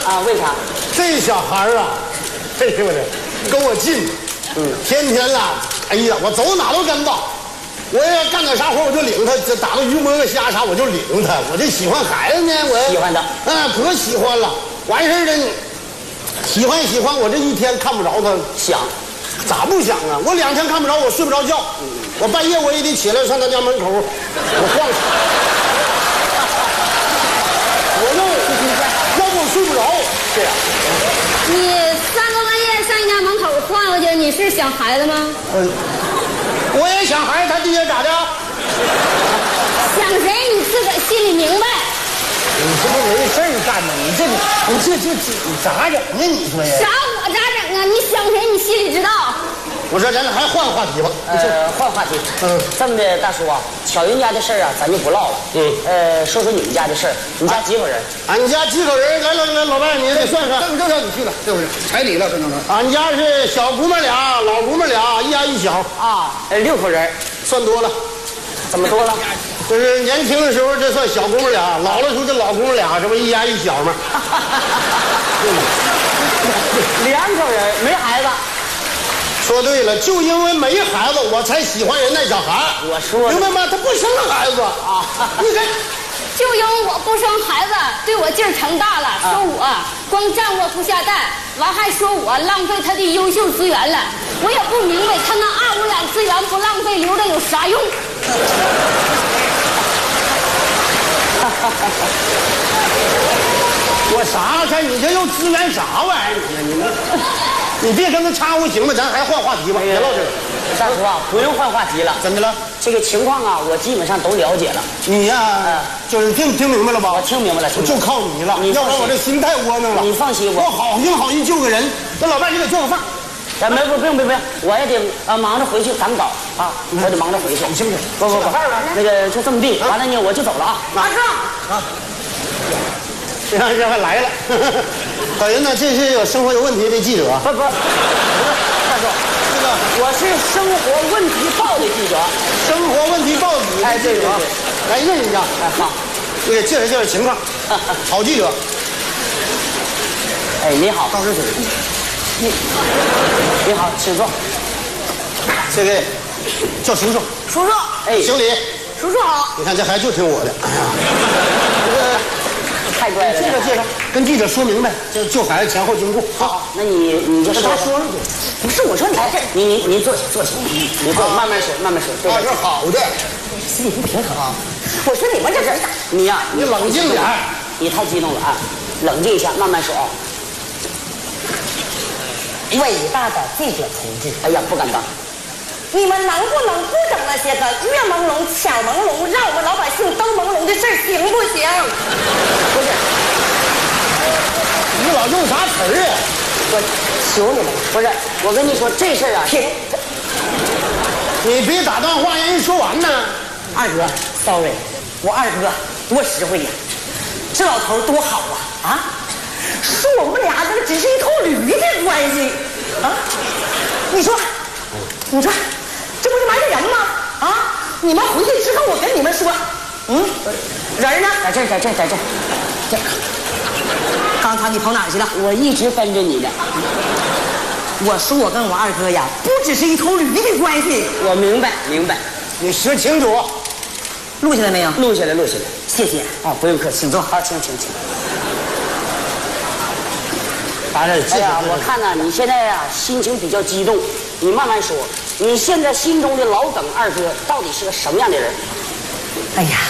啊？为啥？ 这小孩啊，哎呦我的，跟我近，天天啊，哎呀，我走哪都跟到。我要干点啥活，我就领他，这打个鱼摸个虾啥，我就领他。我这喜欢孩子呢，我喜欢他， 可喜欢了。完事儿了，喜欢，我这一天看不着他， 想， 咋不想啊？我2天看不着，我睡不着觉。我半夜我也得起来上他家门口，我晃去。我要不我睡不着。 是啊。 你3更半夜上人家门口晃悠去，你是想孩子吗？ 我也想孩子，他爹咋的？ 想谁你自个儿心里明白。 你这不没事儿干吗？你咋整呢？你说呀？ 啥我咋整啊？你想谁你心里知道。 我说咱俩还换话题吧。 换话题。这么的，大叔啊，小云家的事儿啊，咱就不唠了。说说你们家的事儿。你家几口人？ 俺家几口人？来，老伴，你得算算。 正你去了，对不对？彩礼了，这能。 俺家是小姑们俩，老姑们俩，一大一小啊，6口人， 算多了。 怎么多了？ 就是年轻的时候这算小姑们俩，老了时候这老姑们俩，这不一家一小吗？ 2口人没孩子。 说对了，就因为没孩子，我才喜欢人那小孩。 我说明白吗？他不生孩子啊！你看， 就因为我不生孩子，对我劲儿成大了，说我光占窝不下蛋，完还说我浪费他的优秀资源了。我也不明白他那2、5两资源不浪费，留着有啥用？ 我啥看你这又资源啥玩意儿？你别跟他掺和行吗？咱还换话题吧，别唠这个。 大叔啊，不用换话题了。 怎么了？ 这个情况啊，我基本上都了解了。 你呀，就是听明白了吧？ 我听明白了， 就靠你了。要不然我这心太窝囊了。 你放心， 我好心好意救个人。那老伴，你给做个饭。 不用，我也得忙着回去赶稿啊，我得忙着回去。 你信不信？ 不，那个就这么地，完了呢，我就走了啊。 马上啊。这还来了，导演呢？这是有生活有问题的记者。 不是，大叔，我是生活问题报的记者， 生活问题报你。 哎，对， 来认识一下。 哎，好， 你给介绍情况。好记者。 哎，你好， 倒水。 你好，请坐。 这位叫叔叔。 叔叔， 哎， 行礼。 叔叔好。 你看这孩子就听我的。哎呀，这个。 太乖了， 介绍，跟记者说明白，救孩子前后经过。 好，那你就他说。 不是，我说你来这，你坐起，你坐，慢慢说。 他是好的， 心里不平衡啊。我说你们这人咋？你呀， 你冷静点， 你太激动了啊，冷静一下，慢慢说啊。 伟大的记者同志， 哎呀，不敢当。 你们能不能不整那些个越朦胧、巧朦胧，让我们老百姓都朦胧的事儿，行不行？ 不是， 你老用啥词儿啊？ 我求你了，不是，我跟你说这事儿啊， 停！ 你别打断话，让人说完呢。 二哥 ，sorry， 我二哥多实惠呀，这老头多好啊！说我们俩这个只是一头驴的关系啊！你说，这不是埋汰人吗？啊！你们回去之后，我跟你们说，人呢？ 在这儿。 刚才你跑哪儿去了？ 我一直跟着你的。 我说我跟我二哥呀，不只是一头驴的关系。 我明白。 你说清楚。 录下来没有？ 录下来。 谢谢。 啊，不用客气，请坐。好，请。哎呀，我看呢，你现在呀心情比较激动，你慢慢说。你现在心中的老耿二哥到底是个什么样的人？ 哎呀，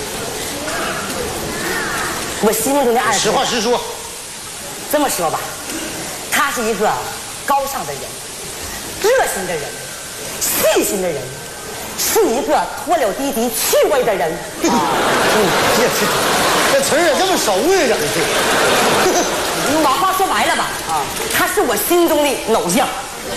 我心中的二哥， 实话实说。 这么说吧，他是一个高尚的人，热心的人，细心的人，是一个脱了低趣味的人。 这词儿也这么熟呢，整是。 把话说白了吧，他是我心中的偶像。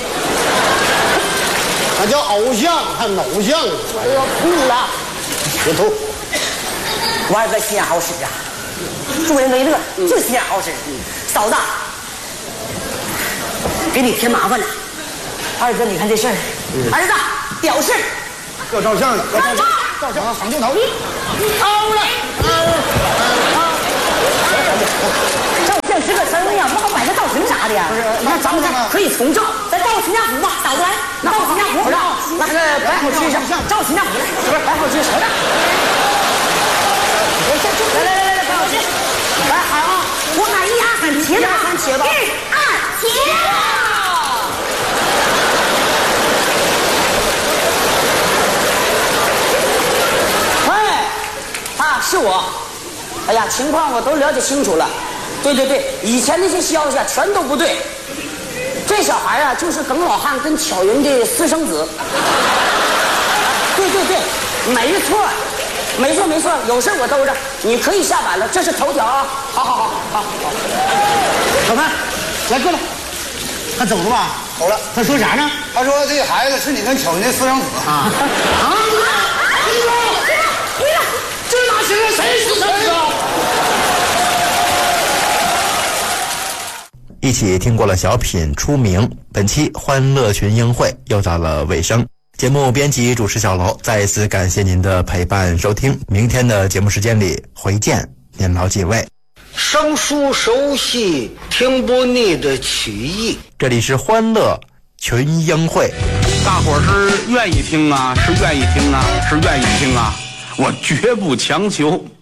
那叫偶像，还偶像？ 我要哭了。 别吐。 我二哥心眼好使啊，助人为乐就心眼好使。嫂子，给你添麻烦了。二哥，你看这事儿，儿子表示要照相了，照相，抢镜头。 凹了，照相10个呀？不是，那咱们可以从照， 咱照个全家福吧，倒过来，照个全家福， 那个摆好趋势， 照全家福， 不是摆好趋势，来，摆好趋势，来喊啊！ 我喊一二喊茄子， 喊茄子，1、2， 茄子。 是我，哎呀，情况我都了解清楚了。对，以前那些消息全都不对。这小孩啊，就是耿老汉跟巧云的私生子。对，没错，有事我兜着，你可以下班了，这是头条啊。好。 小潘，来过来，他走了吧？ 走了。 他说啥呢？ 他说这孩子是你跟巧云的私生子啊。 这哪行啊？谁是谁啊？ 一起听过了小品出名，本期欢乐群英会又到了尾声。节目编辑主持小楼，再一次感谢您的陪伴收听。明天的节目时间里回见，您老几位。 生疏熟悉，听不腻的曲艺。 这里是欢乐群英会， 大伙儿是愿意听啊，是愿意听啊，是愿意听啊。我绝不强求。